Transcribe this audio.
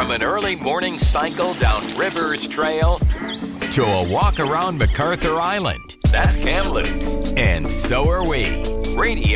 From an early morning cycle down Rivers Trail to a walk around MacArthur Island. That's Kamloops. And so are we. Radio